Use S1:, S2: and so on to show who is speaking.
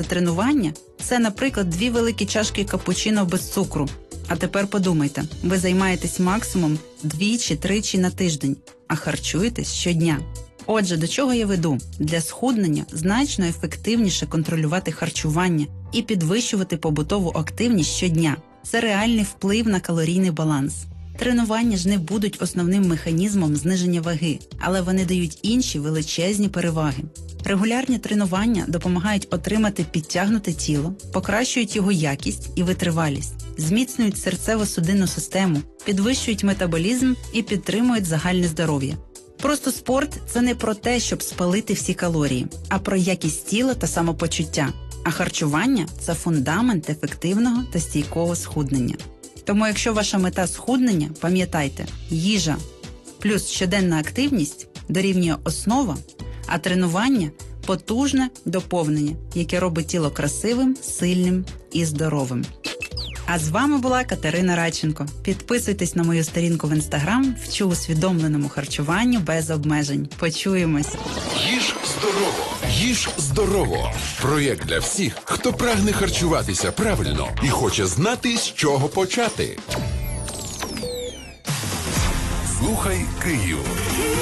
S1: тренування – це, наприклад, 2 великі чашки капучино без цукру. А тепер подумайте, ви займаєтесь максимум 2-3 на тиждень, а харчуєтесь щодня. Отже, до чого я веду? Для схуднення значно ефективніше контролювати харчування і підвищувати побутову активність щодня. Це реальний вплив на калорійний баланс. Тренування ж не будуть основним механізмом зниження ваги, але вони дають інші величезні переваги. Регулярні тренування допомагають отримати підтягнуте тіло, покращують його якість і витривалість, зміцнюють серцево-судинну систему, підвищують метаболізм і підтримують загальне здоров'я. Просто спорт – це не про те, щоб спалити всі калорії, а про якість тіла та самопочуття. А харчування – це фундамент ефективного та стійкого схуднення. Тому якщо ваша мета схуднення, пам'ятайте, їжа плюс щоденна активність дорівнює основа, а тренування – потужне доповнення, яке робить тіло красивим, сильним і здоровим. А з вами була Катерина Радченко. Підписуйтесь на мою сторінку в Інстаграм «Вчу усвідомленому харчуванню без обмежень». Почуємось!
S2: Їж здорово! Їж здорово! Проєкт для всіх, хто прагне харчуватися правильно і хоче знати, з чого почати. Слухай Київ.